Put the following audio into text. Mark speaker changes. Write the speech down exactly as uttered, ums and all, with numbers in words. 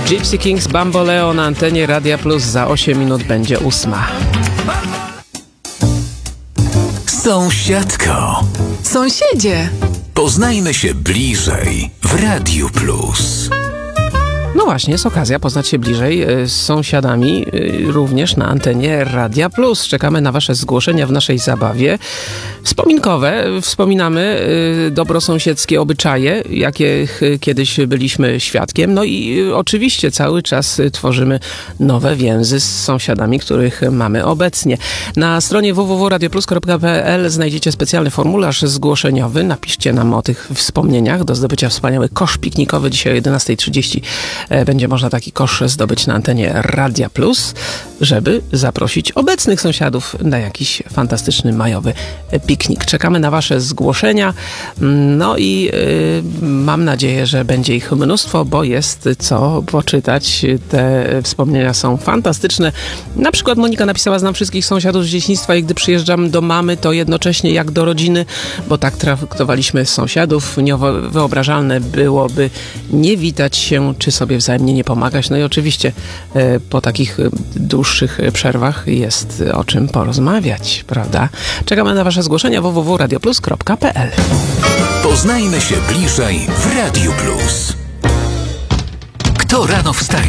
Speaker 1: Gypsy Kings, Bamboleo na antenie Radia Plus. Za osiem minut będzie ósma.
Speaker 2: Sąsiadko.
Speaker 3: Sąsiedzie.
Speaker 2: Poznajmy się bliżej w Radiu Plus.
Speaker 1: No właśnie, jest okazja poznać się bliżej z sąsiadami, również na antenie Radia Plus. Czekamy na wasze zgłoszenia w naszej zabawie. Wspominkowe, wspominamy dobrosąsiedzkie obyczaje, jakich kiedyś byliśmy świadkiem. No i oczywiście cały czas tworzymy nowe więzy z sąsiadami, których mamy obecnie. Na stronie w w w kropka radioplus kropka p l znajdziecie specjalny formularz zgłoszeniowy. Napiszcie nam o tych wspomnieniach. Do zdobycia wspaniały kosz piknikowy dzisiaj o jedenasta trzydzieści. Będzie można taki kosz zdobyć na antenie Radia Plus, żeby zaprosić obecnych sąsiadów na jakiś fantastyczny majowy piknik. Czekamy na wasze zgłoszenia, no i yy, mam nadzieję, że będzie ich mnóstwo, bo jest co poczytać. Te wspomnienia są fantastyczne. Na przykład Monika napisała: znam wszystkich sąsiadów z dzieciństwa i gdy przyjeżdżam do mamy, to jednocześnie jak do rodziny, bo tak traktowaliśmy sąsiadów. Niewyobrażalne byłoby nie witać się, czy sobie wzajemnie nie pomagać. No i oczywiście e, po takich dłuższych przerwach jest o czym porozmawiać, prawda? Czekamy na wasze zgłoszenia w w w kropka radioplus kropka p l.
Speaker 2: Poznajmy się bliżej w Radiu Plus. Kto rano wstaje?